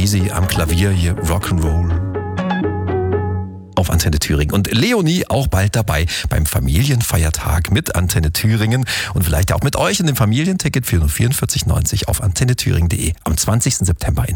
Easy am Klavier hier, Rock'n'Roll auf Antenne Thüringen. Und Leonie auch bald dabei beim Familienfeiertag mit Antenne Thüringen und vielleicht auch mit euch in dem Familienticket für nur 44,90 auf antennethüringen.de am 20. September in